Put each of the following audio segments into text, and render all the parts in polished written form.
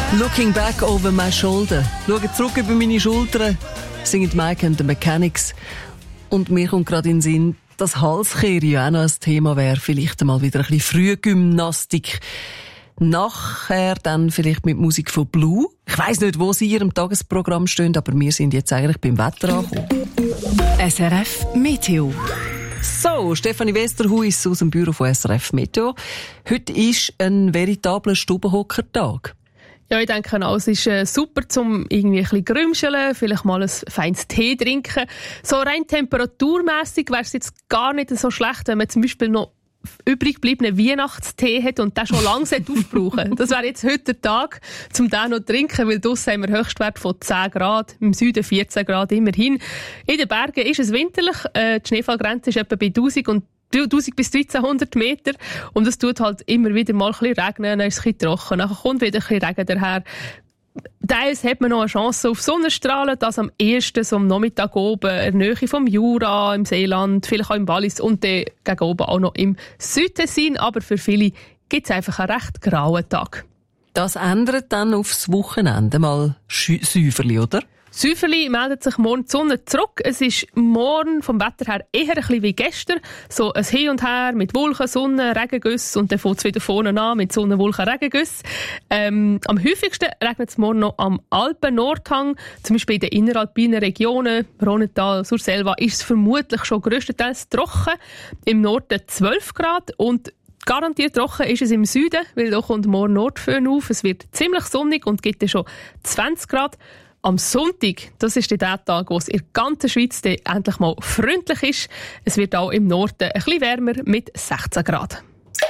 Looking back over my shoulder. Schauen zurück über meine Schultern, singen Mike and the Mechanics. Und mir kommt gerade in den Sinn, dass Halskehren ja auch noch ein Thema wäre. Vielleicht einmal wieder ein bisschen Frühgymnastik. Nachher dann vielleicht mit Musik von Blue. Ich weiss nicht, wo sie in ihrem Tagesprogramm stehen, aber wir sind jetzt eigentlich beim Wetter angekommen. SRF Meteo. So, Stefanie Westerhuis aus dem Büro von SRF Meteo. Heute ist ein veritabler Stubenhockertag. Ja, ich denke auch, es ist super, zum irgendwie ein bisschen grümscheln, vielleicht mal ein feines Tee trinken. So rein temperaturmässig wäre es jetzt gar nicht so schlecht, wenn man zum Beispiel noch übrig gebliebenen Weihnachtstee hat und den schon langsam aufbrauchen. Das wäre jetzt heute der Tag, um den noch zu trinken, weil draussen haben wir Höchstwert von 10 Grad, im Süden 14 Grad immerhin. In den Bergen ist es winterlich, die Schneefallgrenze ist etwa bei 1000 bis 1300 Meter und es tut halt immer wieder mal ein bisschen regnen, dann ist es ein bisschen trocken, dann kommt wieder ein bisschen Regen daher. Teils hat man noch eine Chance auf Sonnenstrahlen, das am ehesten so am Nachmittag oben in der Nähe vom Jura, im Seeland, vielleicht auch im Wallis und dann gegen oben auch noch im Südtessin, aber für viele gibt es einfach einen recht grauen Tag. Das ändert dann aufs Wochenende mal Säuferli, oder? Säuferli meldet sich morgen die Sonne zurück. Es ist morgen vom Wetter her eher ein bisschen wie gestern. So ein Hin und Her mit Wolken, Sonne, Regengüsse und dann fängt es wieder vorne an mit Sonne, Wolken, Regengüsse. Am häufigsten regnet es morgen noch am Alpen-Nordhang, zum Beispiel in den inneralpinen Regionen, Rhônetal, Surselva, ist es vermutlich schon grösstenteils trocken. Im Norden 12 Grad und garantiert trocken ist es im Süden, weil da kommt morgen Nordföhn auf. Es wird ziemlich sonnig und gibt dann schon 20 Grad. Am Sonntag, das ist der Tag, wo es in der ganzen Schweiz endlich mal freundlich ist. Es wird auch im Norden ein bisschen wärmer mit 16 Grad.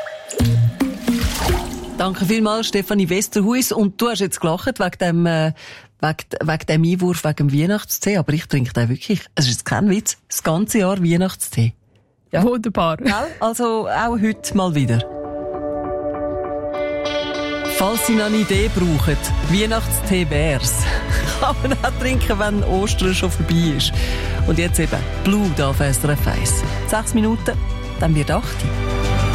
Danke vielmals, Stefanie Westerhuis. Und du hast jetzt gelacht wegen dem Einwurf wegen dem Weihnachtstee, aber ich trinke den wirklich, es ist kein Witz, das ganze Jahr Weihnachtstee. Ja. Wunderbar. Ja, also auch heute mal wieder. Falls Sie noch eine Idee brauchen, Weihnachtstee wär's. Kann man auch trinken, wenn Ostern schon vorbei ist. Und jetzt eben Blue da auf SRF 1. 6 Minuten, dann wird 8.